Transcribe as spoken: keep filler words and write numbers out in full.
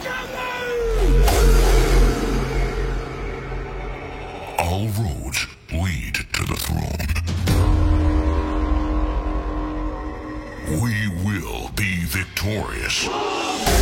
All roads lead to the throne. We will be victorious.